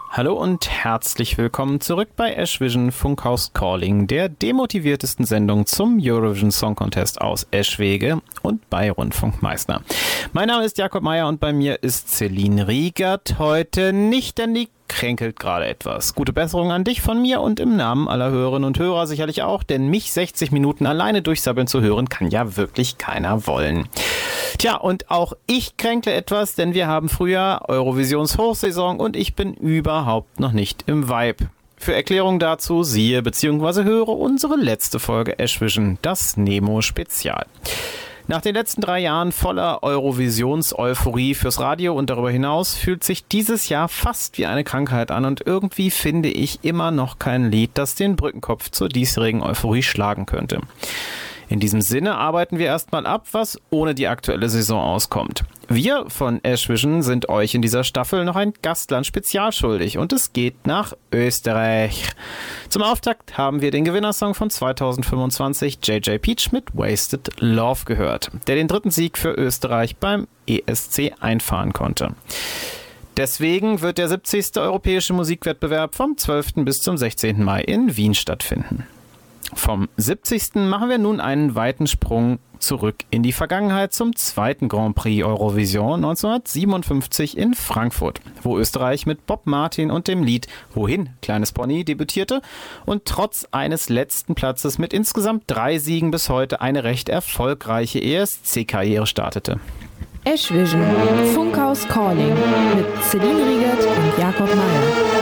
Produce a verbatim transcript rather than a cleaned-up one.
Hallo und herzlich willkommen zurück bei Ashvision Funkhaus Calling, der demotiviertesten Sendung zum Eurovision Song Contest aus Eschwege und bei Rundfunk Meißner. Mein Name ist Jakob Meier und bei mir ist Celine Riegert heute nicht, denn die kränkelt gerade etwas. Gute Besserung an dich von mir und im Namen aller Hörerinnen und Hörer sicherlich auch, denn mich sechzig Minuten alleine durchsabbeln zu hören, kann ja wirklich keiner wollen. Tja, und auch ich kränkle etwas, denn wir haben Frühjahr, Eurovisions Hochsaison und ich bin überhaupt noch nicht im Vibe. Für Erklärung dazu siehe bzw. höre unsere letzte Folge Ashvision, das Nemo-Spezial. Nach den letzten drei Jahren voller Eurovisions-Euphorie fürs Radio und darüber hinaus fühlt sich dieses Jahr fast wie eine Krankheit an und irgendwie finde ich immer noch kein Lied, das den Brückenkopf zur diesjährigen Euphorie schlagen könnte. In diesem Sinne arbeiten wir erstmal ab, was ohne die aktuelle Saison auskommt. Wir von Ashvision sind euch in dieser Staffel noch ein Gastland-Spezial schuldig und es geht nach Österreich. Zum Auftakt haben wir den Gewinnersong von zweitausendfünfundzwanzig, J J Peach mit Wasted Love gehört, der den dritten Sieg für Österreich beim E S C einfahren konnte. Deswegen wird der siebzigste Europäische Musikwettbewerb vom zwölften bis zum sechzehnten Mai in Wien stattfinden. Vom siebzigsten machen wir nun einen weiten Sprung zurück in die Vergangenheit zum zweiten Grand Prix Eurovision neunzehnhundertsiebenundfünfzig in Frankfurt, wo Österreich mit Bob Martin und dem Lied Wohin, kleines Pony debütierte und trotz eines letzten Platzes mit insgesamt drei Siegen bis heute eine recht erfolgreiche E S C-Karriere startete. Ashvision Funkhaus Calling mit Celine Riegert und Jakob Meier.